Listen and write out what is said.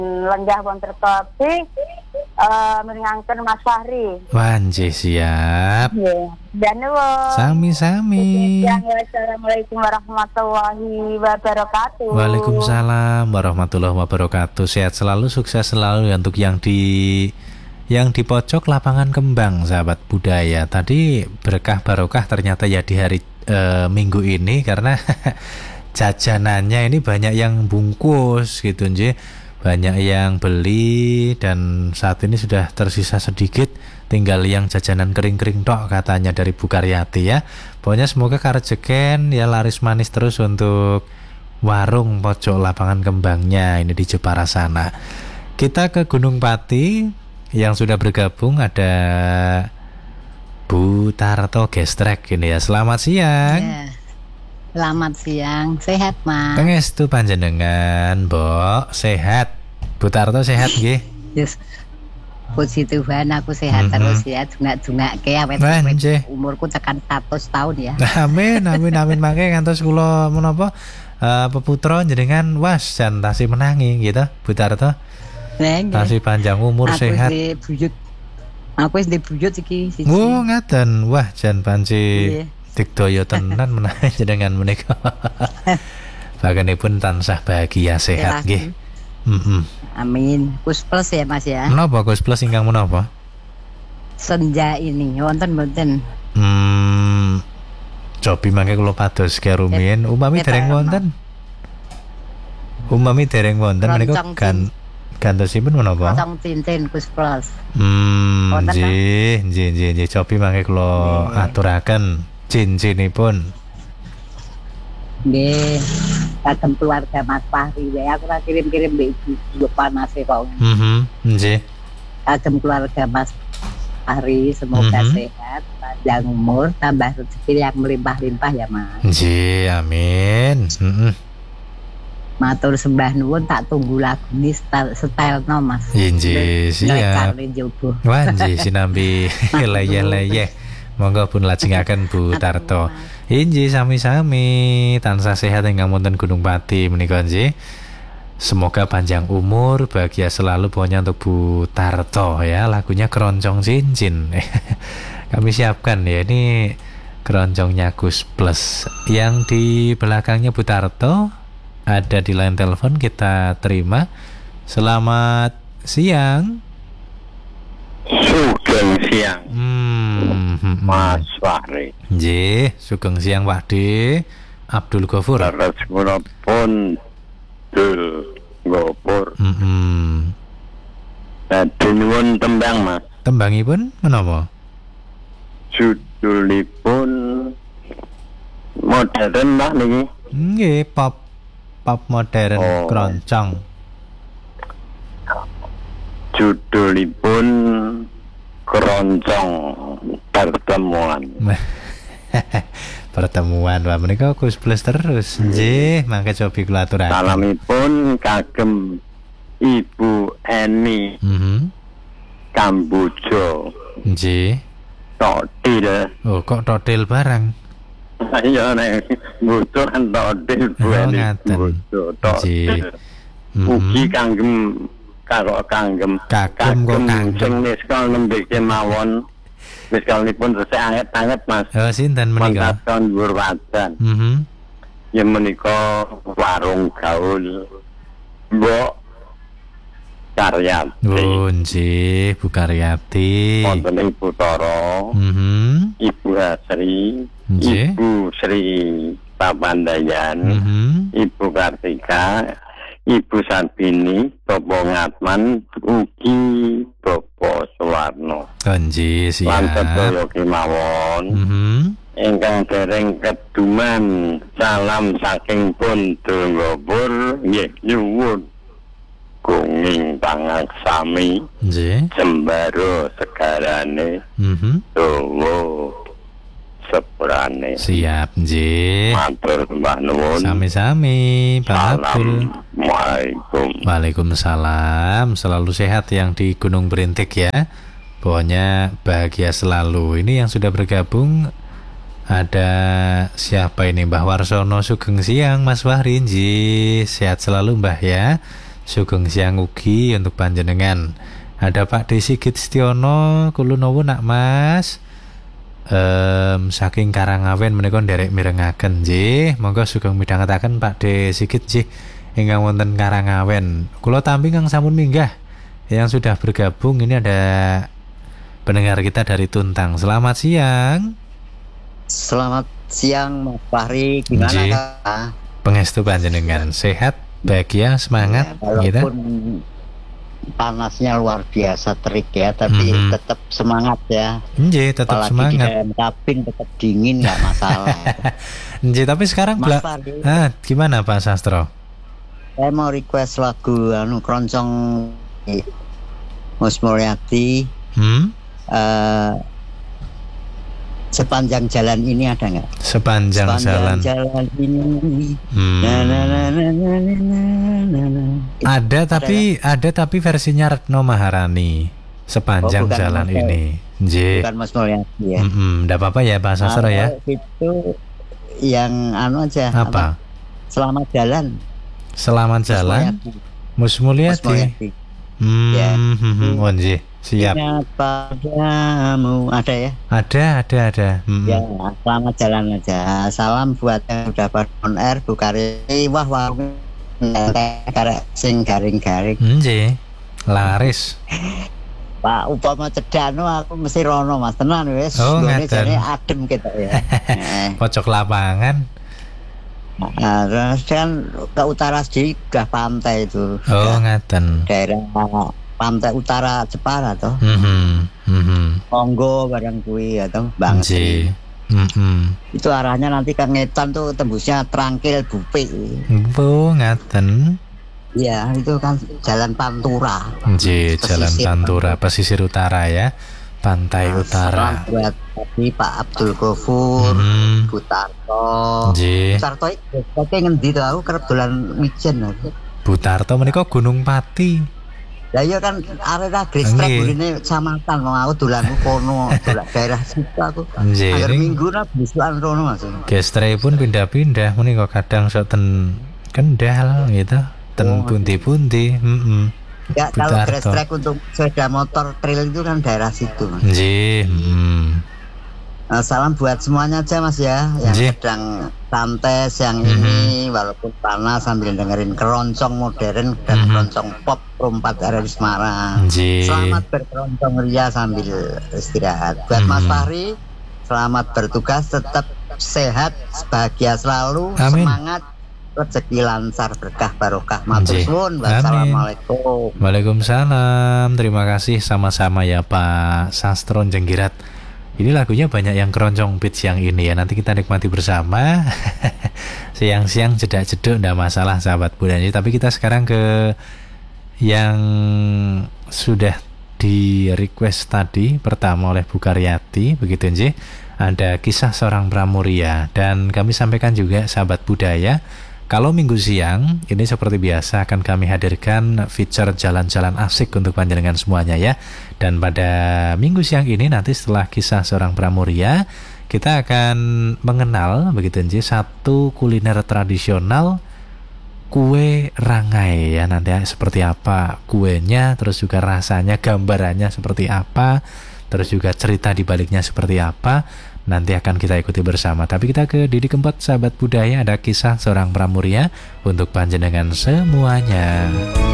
lenggah wonten kopi meringankan Mas Fahri. Wanjih siap. Dan Sami-sami. Assalamualaikum warahmatullahi wabarakatuh. Waalaikumsalam warahmatullahi wabarakatuh. Sehat selalu, sukses selalu untuk yang di pojok lapangan kembang, sahabat budaya. Tadi berkah barokah ternyata ya di hari Minggu ini karena jajanannya ini banyak yang bungkus gitu nje, banyak yang beli dan saat ini sudah tersisa sedikit, tinggal yang jajanan kering-kering tok katanya dari Bu Karyati ya. Pokoknya semoga karejeken ya laris manis terus untuk warung pojok lapangan kembangnya ini di Jepara sana. Kita ke Gunung Pati yang sudah bergabung ada Bu Tarto Gestrek ini ya. Selamat siang. Ya. Selamat siang, sehat Mas. Pangestu panjenengan, Mbok, sehat. Bu Tarto sehat nggih? Yes. Puji Tuhan aku sehat terus ya, jungak-jungake awet umurku tekan 100 tahun ya. Amin, amin, amin. Mangke ngantos kula menapa peputra jenengan was jan tasih menangi gitu, Bu Tarto. Tasih panjang umur aku sehat. Aku wis buyut iki siji. Oh, ngaten. Wah, jan panci digdaya tenan menawi jenengan menika. Baganipun tansah bahagia sehat nggih. Amin. Kus plus ya Mas ya. Menapa Kus plus ingkang menapa? Senja ini wonten mboten? Cobi mangke kula pados kerumiyin umami dereng wonten. Umami dereng wonten menika gantosipun menapa? Kocong cincin Kus plus. Nggih. Cobi mangke kula aturaken cincinipun. Nggih. Kagem keluarga Mas Fahri wae aku ora kirim-kirim mbek ibu panase kok. Nggih. Kagem keluarga Mas Fahri semoga sehat, panjang umur, tambah rezeki yang melimpah-limpah ya Mas. Nggih, amin. Matur sembah nuwun, tak tunggu lagune styleno Mas. Nggih, siap. Wah, nggih sinambi leyeh-leyeh. Monggo pun lajengaken Bu Tarto. Inji sami-sami tansah sehat ingkang wonten Gunung Pati menika nggih. Semoga panjang umur, bahagia selalu pokoknya untuk Bu Tarto ya. Lagunya Keroncong Cincin. Kami siapkan ya ini keroncongnya Gus Plus. Yang di belakangnya Bu Tarto ada di line telepon, kita terima. Selamat siang. Sugeng siang. Mas Fahri. Nggih, sugeng siang Pak D. Abdul Ghafur. Terus kula pun Dul Ghafur. Dadi nuwun tembang Mas. Tembangipun menapa? Judulipun modern lah niki. Nggih, pop modern keroncong. Judulipun Keroncong Pertemuan. Pertemuan Pak menika Gus Plus terus. Nggih, mangke cobi kula aturaken. Salamipun kagem Ibu Eni Kamboja. Nggih. Totil. Oh, kok totil barang? Iya nek butuh kan totil Bu Eni. Butuh totil. Ugi kagem kagem sing miskal nembe kemawon. Miskalipun resik anget-anget Mas. Oh, sinten menika? Tahun dhuwur wadan. Ya menika warung gaul Mbok Karyati. Oh, nggih, Bu Karyati. Wonten Ibu Toro. Ibu Asri. Nggih. Ibu Sri Papandayan. Ibu Kartika. Ibu Sabini, Bapak Ngatman, ugi Bapak Suwarno. Nggih, siap. Lan sedaya kemawon. Ingkang dereng keduman, salam saking pun Dulgapur, nggih nyuwun gunging pangaksami. Nggih. Jembaro segarane. Dawa sepurane. Siap, nggih. Matur sembah nuwun. Sami-sami, Pak Abdul. Assalamualaikum. Waalaikumsalam. Selalu sehat yang di Gunung Berintik ya. Pokoknya bahagia selalu. Ini yang sudah bergabung ada siapa ini? Mbah Warsono, sugeng siang Mas Fahri. Sehat selalu Mbah ya. Sugeng siang ugi untuk panjenengan. Ada Pak Desigit Stiono, kula nuwun nak Mas. Saking Karangawen menika nderek mirengaken nggih. Monggo sugeng midhangetaken Pak Desigit nggih ingkang wonten Karangawen. Kula tampi kang sampun minggah. Yang sudah bergabung ini ada pendengar kita dari Tuntang. Selamat siang. Selamat siang Mas Fahri, gimana Nggih. Kak? Pengestu panjenengan sehat, bahagia, semangat gitu. Walaupun panasnya luar biasa terik ya, tapi tetap semangat ya. Nggih, tetap Apalagi semangat. di dalam kabin tetap dingin, nggak masalah. Nggih, tapi sekarang Mas Fahri, gimana Pak Sastro? saya mau request lagu Keroncong Mus Mulyadi. Sepanjang jalan ini ada nggak? Sepanjang jalan ini. Na, na, na, na, na, na, na. Ada tapi versinya Retno Maharani. Sepanjang bukan jalan Mas, ini. Nggih. Bukan Mas Mulyadi ya. Nggak apa-apa ya Pak Sastro ya. Itu yang aja. Apa? Selamat jalan. Selamat jalan. Mus Mulyadi. Ya. Nggih, siap. Ingat padamu ada ya? Ada. Ya, selamat jalan aja. Salam buat yang udah pada on air, Bu Kari. Wah, karek sing garing-garing. Nggih. Laris. Pak upama cedano aku mesti rono Mas, tenan wis. Oh, Nggone ngaten. jane adem gitu ya. Pojok lapangan. Nah, terus kan ke utara sedikit udah pantai itu. Oh, ngaten. Daerah pantai utara Jepara toh. Monggo barang kuwi atau Bangsi. Itu arahnya nanti ke Ngetan tuh tembusnya Trangkil Bupik. Oh, ngaten. Iya, itu kan jalan Pantura. Nggih, Jalan Pesisir Pantura, pesisir utara ya. Pantai utara. Salam buat tadi Pak Abdul Ghafur, Bu Tarto. Nggih. Bu Tarto iki ngendi to, aku kerep dolan Mijen aku. Bu Tarto menika Gunung Pati. Lah iya kan area Gristrek Nggih. burine kecamatan wong aku dolanku kono, dolan daerah situ aku. Nggih, Akhir ning- minggu ra bisukan rono Mas. Gestre pun pindah-pindah menika kadang sok ten Kendal gitu. Ten pundi-pundi. Ya Bu kalau Tarto. Gristrek untuk sepeda motor trail itu kan daerah situ Mas. Nggih. Salam buat semuanya aja Mas ya, yang Nggih. sedang santai siang ini walaupun panas sambil dengerin keroncong modern dan keroncong pop Rumpat RRI Semarang. Nggih. Selamat berkeroncong ria sambil istirahat. Buat Mas Fahri, selamat bertugas, tetap sehat, bahagia selalu, Amin. semangat, rezeki lancar, berkah barokah. Matur Nggih. suwun. Amin. Wassalamualaikum. Waalaikumsalam. Terima kasih sama-sama ya Pak Sastro Jenggirat. Ini lagunya banyak yang keroncong beat siang ini ya. Nanti kita nikmati bersama. Siang-siang jedak-jeduk enggak masalah sahabat Budaya. Tapi kita sekarang ke yang sudah di request tadi pertama oleh Bu Karyati, begitu nggih. Ada kisah seorang pramuria dan kami sampaikan juga sahabat budaya. Kalau minggu siang, ini seperti biasa akan kami hadirkan feature jalan-jalan asik untuk panjenengan semuanya ya. Dan pada minggu siang ini nanti setelah kisah seorang pramuria, kita akan mengenal begitu nggih satu kuliner tradisional kue rangai ya. Nanti seperti apa kuenya, terus juga rasanya, gambarannya seperti apa, terus juga cerita di baliknya seperti apa. Nanti akan kita ikuti bersama. Tapi kita ke Didi Kempot sahabat budaya, ada kisah seorang pramuria untuk panjenengan semuanya.